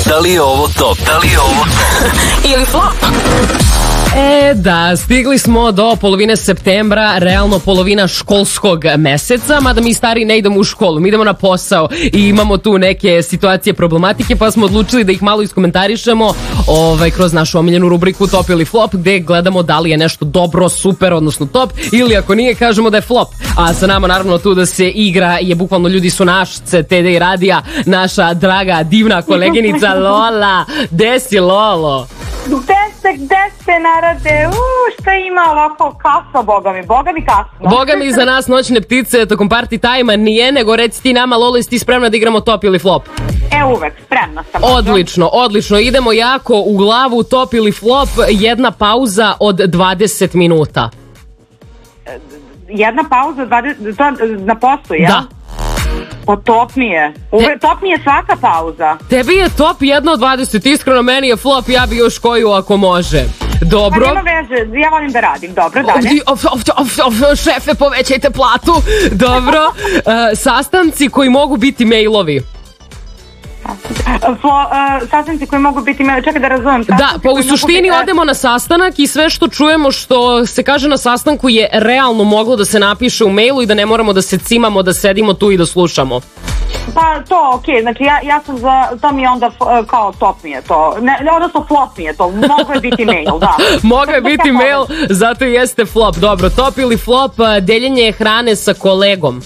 Da li je ovo top? Da li je ovo top? Ili flop? Da, stigli smo do polovine septembra, realno polovina školskog meseca, mada mi stari ne idemo u školu, mi idemo na posao i imamo tu neke situacije problematike, pa smo odlučili da ih malo iskomentarišemo kroz našu omiljenu rubriku Top ili Flop, gde gledamo da li je nešto dobro, super, odnosno top, ili ako nije, kažemo da je flop. A sa nama naravno tu da se igra je bukvalno Ljudi su našce, TD i Radija, naša draga, divna koleginica Lola. Gde si, Lolo? Gde ste, narode? Šta ima ovako kasno, boga mi kasno. Boga mi za nas noćne ptice tokom party time-a nije, nego reci ti nama, Lolo, jesi ti spremna da igramo top ili flop? Uvek, spremna sam. Odlično, idemo jako u glavu, top ili flop, jedna pauza od 20 minuta. Jedna pauza od 20, na poslu, ja? Da. Top mi je. Top mi je svaka pauza. Tebi je top 1 od 20, iskreno meni je flop, ja bi još koju ako može. Dobro. Pa nema veze, ja volim da radim, dobro, dalje. Šefe, povećajte platu. Dobro. Sastanci koji mogu biti mailovi. Sastanci koji mogu biti, čekaj da razumem. Da, pa u suštini odemo na sastanak i sve što čujemo što se kaže na sastanku je realno moglo da se napiše u mailu i da ne moramo da se cimamo, da sedimo tu i da slušamo. Pa to, okej, znači ja sam za, to mi je onda kao top mi je to, odnosno flop mi je to, mogo je biti mail, da. Mogo je biti mail, zato i jeste flop. Dobro, top ili flop, deljenje hrane sa kolegom.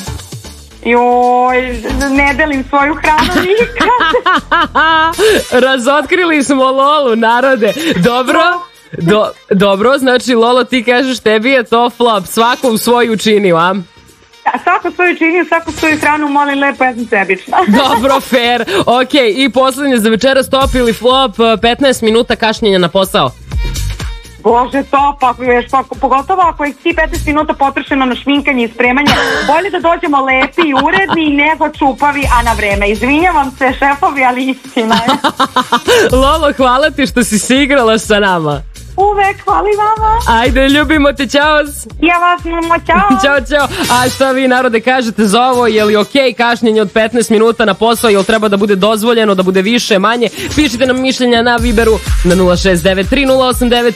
Joj, ne delim svoju hranu nikad. Razotkrili smo Lolu, narode. Dobro, znači Lolo, ti kažeš tebi je to flop, svako u svoju činiju, a? Svako svoju činiju, svako svoju hranu, molim lepo, ja sam sebična. Dobro, fair. Ok, i poslednje za večeras, top ili flop, 15 minuta kašnjenja na posao. Bože, to pogotovo ako je 15 minuta potrošeno na šminkanje i spremanje, bolje da dođemo lepi i uredni nego čupavi, a na vreme. Izvinjavam se, šefovi, ali istina je. Lolo, hvala ti što si se igrala sa nama. Uvek, hvala i vama. Ajde, ljubimo te, čao. Ja vas ljubimo, čao. Ćao. A šta vi, narode, kažete za ovo? Je li okej kašnjenje od 15 minuta na posao? Jel treba da bude dozvoljeno, da bude više, manje? Pišite nam mišljenja na Viberu na 069 3089